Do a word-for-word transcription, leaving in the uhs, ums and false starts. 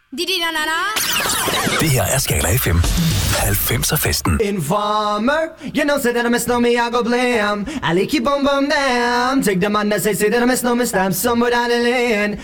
Det her er Skala F M. halvfemser festen. Informer, you know, say that I miss no me, I go blame. I like keep on bum down. Take the man that say, say that I miss no me, stamp somewhere down the lane.